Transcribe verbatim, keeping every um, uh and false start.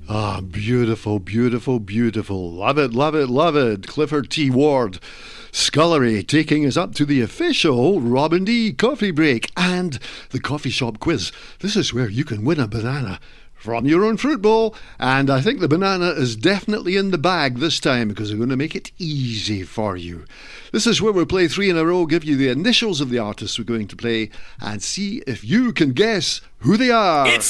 Ah, beautiful, beautiful, beautiful. Love it, love it, love it. Clifford T. Ward. Scullery taking us up to the official Robin D coffee break and the coffee shop quiz. This is where you can win a banana from your own fruit bowl, and I think the banana is definitely in the bag this time because we're going to make it easy for you. This is where we'll play three in a row, give you the initials of the artists we're going to play, and see if you can guess who they are. It's